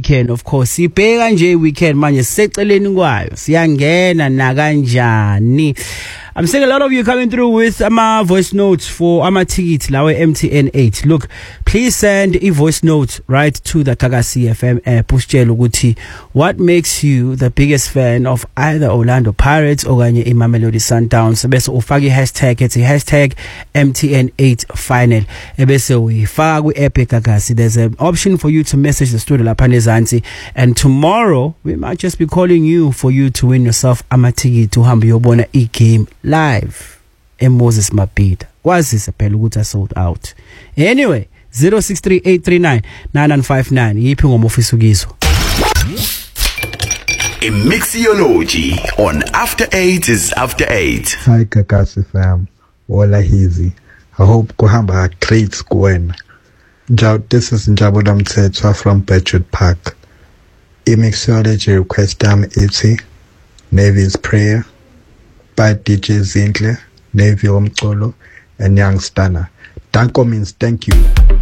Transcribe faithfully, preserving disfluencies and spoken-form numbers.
weekend of course. Sibheka nje weekend manje siseceleni kwayo. Siyangena na kanjani. I'm seeing a lot of you coming through with ama voice notes for ama tickets lawe M T N eight. Look, please send a voice note right to the Gagasi F M app. Usitshela ukuthi what makes you the biggest fan of either Orlando Pirates or kanye iMamelodi Sundowns. Bese ufaka hashtag ethi hashtag M T N eight final. Ebese uyifaka ku app Gagasi. There's an option for you to message the studio lapha nezansi, and tomorrow we might just be calling you for you to win yourself ama ticket to hamba yobona i-game live in Moses Mabhida. Kwazise phela ukuthi sold out. Anyway, zero six three eight three nine nine nine five nine yiphi ngoma ofisa ukizwa. A mixology on After Eight is After Eight. Hi Gagasi fam, wala hizi. I hope kuhamba great kuwena. Njau, this is Njabulo Mthethwa from Birchwood Park. A mixology request yami ithi Navy's Prayer by D J Zinhle, Navy Omcolo, and Young Stunner. Danko means thank you.